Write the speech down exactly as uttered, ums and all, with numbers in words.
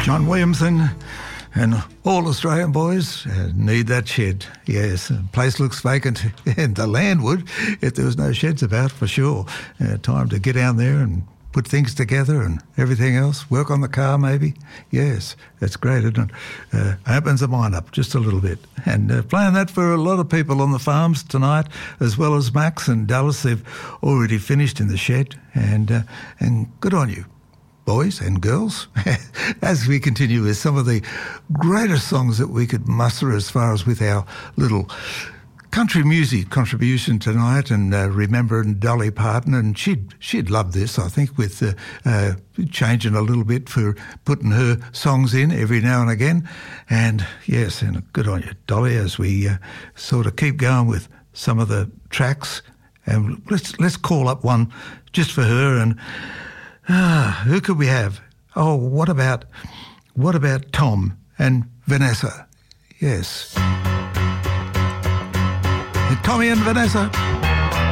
John Williamson and all Australian boys uh, need that shed. Yes, the place looks vacant and the land would if there was no sheds about, for sure. Uh, time to get down there and put things together and everything else. Work on the car maybe. Yes, that's great, isn't it? Uh, opens the mind up just a little bit. And uh, playing that for a lot of people on the farms tonight, as well as Max and Dallas. They've already finished in the shed. And, uh, and good on you, boys and girls, as we continue with some of the greatest songs that we could muster as far as with our little country music contribution tonight, and uh, remembering Dolly Parton, and she'd she'd love this, I think, with uh, uh, changing a little bit for putting her songs in every now and again. And yes, and good on you, Dolly, as we uh, sort of keep going with some of the tracks. And let's let's call up one just for her. And ah, who could we have? Oh, what about what about Tom and Vanessa? Yes. Tommy and Vanessa.